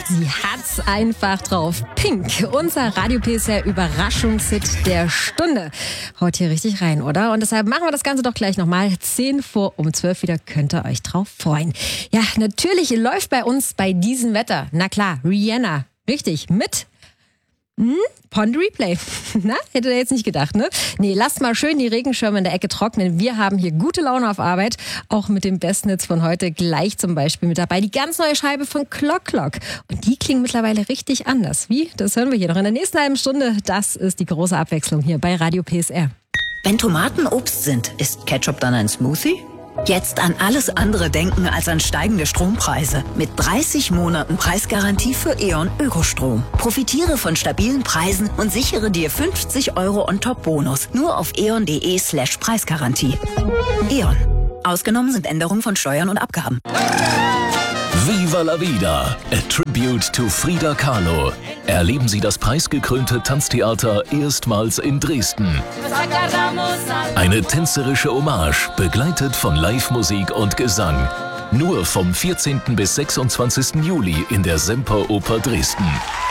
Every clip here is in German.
Sie hat's einfach drauf. Pink, unser Radio PSR Überraschungshit der Stunde. Haut hier richtig rein, oder? Und deshalb machen wir das Ganze doch gleich nochmal. 10:10 wieder, könnt ihr euch drauf freuen. Ja, natürlich läuft bei uns bei diesem Wetter, na klar, Rihanna. Richtig, mit Pond Replay. Na, hätte er jetzt nicht gedacht, ne? Nee, lasst mal schön die Regenschirme in der Ecke trocknen. Wir haben hier gute Laune auf Arbeit. Auch mit dem besten Hits von heute gleich zum Beispiel mit dabei. Die ganz neue Scheibe von Clock Clock. Und die klingt mittlerweile richtig anders. Wie? Das hören wir hier noch in der nächsten halben Stunde. Das ist die große Abwechslung hier bei Radio PSR. Wenn Tomaten Obst sind, ist Ketchup dann ein Smoothie? Jetzt an alles andere denken als an steigende Strompreise. Mit 30 Monaten Preisgarantie für E.ON Ökostrom. Profitiere von stabilen Preisen und sichere dir 50 € on top Bonus. Nur auf eon.de/Preisgarantie. E.ON. Ausgenommen sind Änderungen von Steuern und Abgaben. Viva la Vida, a tribute to Frida Kahlo. Erleben Sie das preisgekrönte Tanztheater erstmals in Dresden. Eine tänzerische Hommage, begleitet von Live-Musik und Gesang. Nur vom 14. bis 26. Juli in der Semperoper Dresden.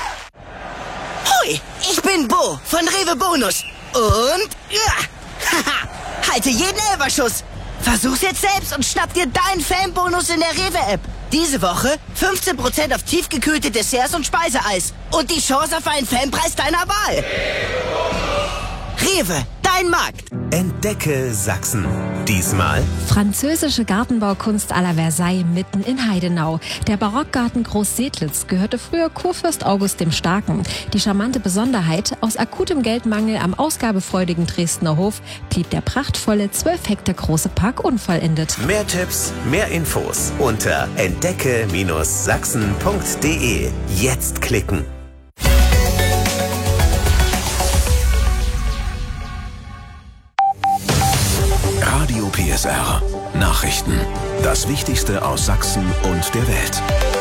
Hoi, ich bin Bo von Rewe Bonus. Und halte jeden Elferschuss. Versuch's jetzt selbst und schnapp dir deinen Fanbonus in der Rewe-App. Diese Woche 15% auf tiefgekühlte Desserts und Speiseeis. Und die Chance auf einen Fanpreis deiner Wahl. Rewe, dein Markt. Entdecke Sachsen. Diesmal Französische Gartenbaukunst à la Versailles mitten in Heidenau. Der Barockgarten Groß-Sedlitz gehörte früher Kurfürst August dem Starken. Die charmante Besonderheit, aus akutem Geldmangel am ausgabefreudigen Dresdner Hof blieb der prachtvolle 12 Hektar große Park unvollendet. mehr Tipps, mehr Infos unter entdecke-sachsen.de. Jetzt klicken. Radio PSR. Nachrichten. Das Wichtigste aus Sachsen und der Welt.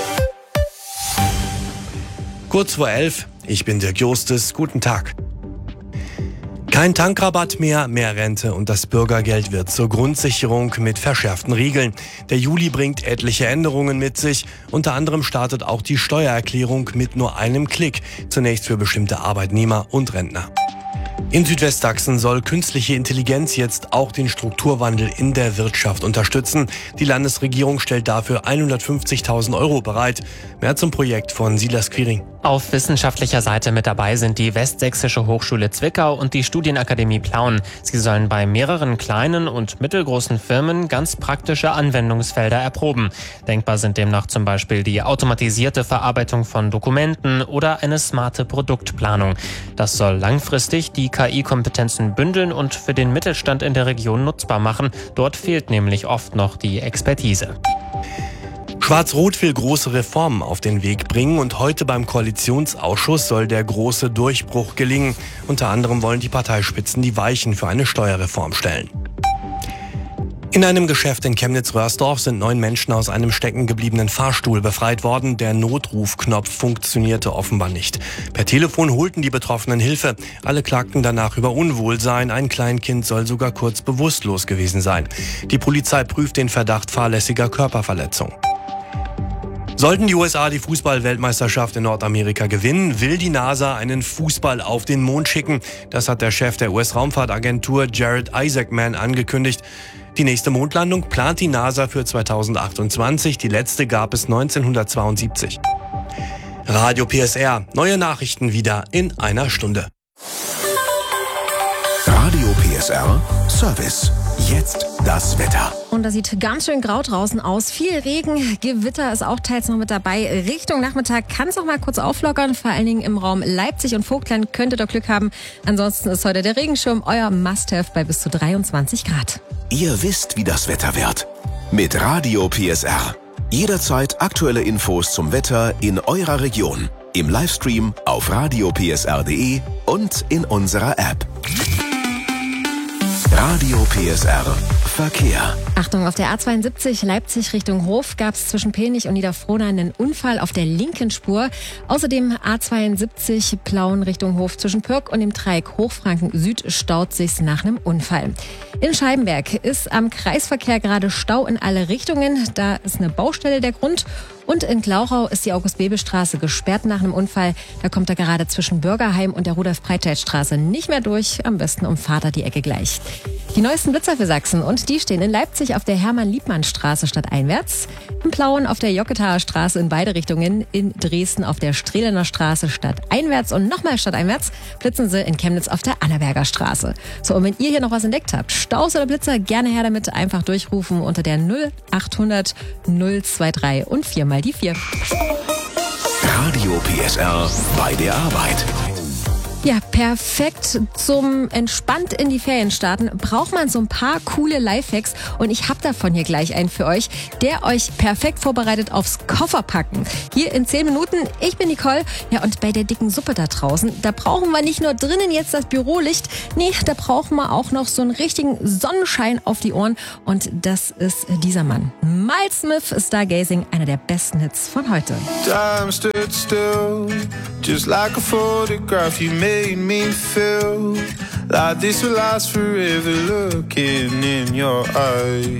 Kurz vor 11, ich bin Dirk Justus, guten Tag. Kein Tankrabatt mehr, mehr Rente und das Bürgergeld wird zur Grundsicherung mit verschärften Riegeln. Der Juli bringt etliche Änderungen mit sich. Unter anderem startet auch die Steuererklärung mit nur einem Klick. Zunächst für bestimmte Arbeitnehmer und Rentner. In Südwestsachsen soll künstliche Intelligenz jetzt auch den Strukturwandel in der Wirtschaft unterstützen. Die Landesregierung stellt dafür 150.000 € bereit. Mehr zum Projekt von Silas Quiring. Auf wissenschaftlicher Seite mit dabei sind die Westsächsische Hochschule Zwickau und die Studienakademie Plauen. Sie sollen bei mehreren kleinen und mittelgroßen Firmen ganz praktische Anwendungsfelder erproben. Denkbar sind demnach zum Beispiel die automatisierte Verarbeitung von Dokumenten oder eine smarte Produktplanung. Das soll langfristig die KI-Kompetenzen bündeln und für den Mittelstand in der Region nutzbar machen. Dort fehlt nämlich oft noch die Expertise. Schwarz-Rot will große Reformen auf den Weg bringen und heute beim Koalitionsausschuss soll der große Durchbruch gelingen. Unter anderem wollen die Parteispitzen die Weichen für eine Steuerreform stellen. In einem Geschäft in Chemnitz-Röhrsdorf sind 9 Menschen aus einem stecken gebliebenen Fahrstuhl befreit worden. Der Notrufknopf funktionierte offenbar nicht. Per Telefon holten die Betroffenen Hilfe. Alle klagten danach über Unwohlsein. Ein Kleinkind soll sogar kurz bewusstlos gewesen sein. Die Polizei prüft den Verdacht fahrlässiger Körperverletzung. Sollten die USA die Fußball-Weltmeisterschaft in Nordamerika gewinnen, will die NASA einen Fußball auf den Mond schicken. Das hat der Chef der US-Raumfahrtagentur Jared Isaacman angekündigt. Die nächste Mondlandung plant die NASA für 2028. Die letzte gab es 1972. Radio PSR. Neue Nachrichten wieder in einer Stunde. Radio PSR Service. Jetzt das Wetter. Und das sieht ganz schön grau draußen aus. Viel Regen, Gewitter ist auch teils noch mit dabei. Richtung Nachmittag kann es auch mal kurz auflockern. Vor allen Dingen im Raum Leipzig und Vogtland könntet ihr Glück haben. Ansonsten ist heute der Regenschirm euer Must-Have bei bis zu 23 Grad. Ihr wisst, wie das Wetter wird. Mit Radio PSR. Jederzeit aktuelle Infos zum Wetter in eurer Region. Im Livestream auf radiopsr.de und in unserer App. Radio PSR. Verkehr. Achtung, auf der A72 Leipzig Richtung Hof gab es zwischen Pelnich und Niederfrohna einen Unfall auf der linken Spur. Außerdem A72 Plauen Richtung Hof zwischen Pürg und dem Dreieck Hochfranken Süd staut sich's nach einem Unfall. In Scheibenberg ist am Kreisverkehr gerade Stau in alle Richtungen. Da ist eine Baustelle der Grund. Und in Glauchau ist die August-Bebel-Straße gesperrt nach einem Unfall. Da kommt er gerade zwischen Bürgerheim und der Rudolf-Breitscheid-Straße nicht mehr durch. Am besten umfahrt er die Ecke gleich. Die neuesten Blitzer für Sachsen, und die stehen in Leipzig auf der Hermann-Liebmann-Straße stadteinwärts, in Plauen auf der Jocketaer Straße in beide Richtungen, in Dresden auf der Strehlener Straße stadteinwärts und nochmal stadteinwärts blitzen sie in Chemnitz auf der Annaberger Straße. So, und wenn ihr hier noch was entdeckt habt, Staus oder Blitzer, gerne her damit, einfach durchrufen unter der 0800 023 und 4 mal die 4. Radio PSR bei der Arbeit. Ja, perfekt zum entspannt in die Ferien starten braucht man so ein paar coole Lifehacks, und ich habe davon hier gleich einen für euch, der euch perfekt vorbereitet aufs Kofferpacken. Hier in 10 Minuten, ich bin Nicole. Ja, und bei der dicken Suppe da draußen, da brauchen wir nicht nur drinnen jetzt das Bürolicht, nee, da brauchen wir auch noch so einen richtigen Sonnenschein auf die Ohren, und das ist dieser Mann. Miles Smith, Stargazing, einer der besten Hits von heute. Time stood still, just like a photograph. You made me feel like this will last forever, looking in your eyes.